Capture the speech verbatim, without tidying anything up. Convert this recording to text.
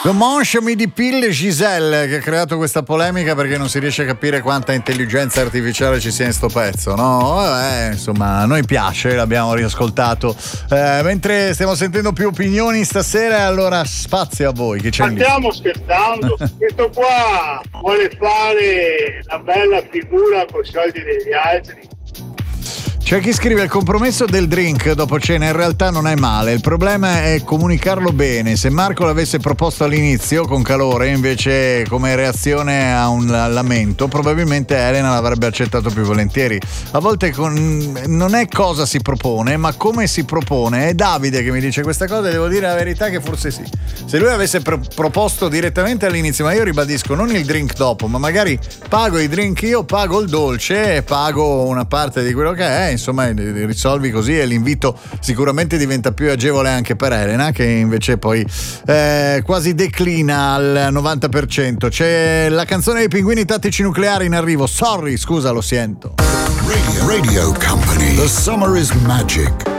Conoscimi di Pille Giselle, che ha creato questa polemica perché non si riesce a capire quanta intelligenza artificiale ci sia in sto pezzo, no? Vabbè, insomma, a noi piace, l'abbiamo riascoltato. Eh, mentre stiamo sentendo più opinioni stasera, allora spazio a voi. Che c'è? Ma stiamo scherzando? Questo qua vuole fare una bella figura con i soldi degli altri. C'è chi scrive: il compromesso del drink dopo cena in realtà non è male, il problema è comunicarlo bene. Se Marco l'avesse proposto all'inizio con calore, invece come reazione a un lamento, probabilmente Elena l'avrebbe accettato più volentieri. A volte con... non è cosa si propone, ma come si propone. È Davide che mi dice questa cosa e devo dire la verità che forse sì. Se lui avesse pro- proposto direttamente all'inizio, ma io ribadisco, non il drink dopo, ma magari pago i drink io, pago il dolce e pago una parte di quello che è, insomma risolvi così e l'invito sicuramente diventa più agevole anche per Elena, che invece poi eh, quasi declina al novanta per cento. C'è la canzone dei Pinguini Tattici Nucleari in arrivo. Sorry, scusa, lo sento. Radio, Radio Company. The summer is magic.